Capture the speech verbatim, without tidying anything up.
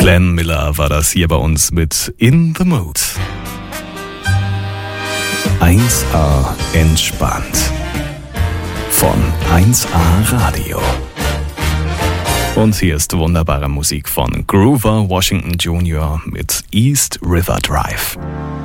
Glenn Miller war das hier bei uns mit In the Mood. eins A entspannt. Von eins A Radio. Und hier ist wunderbare Musik von Grover Washington Junior mit East River Drive.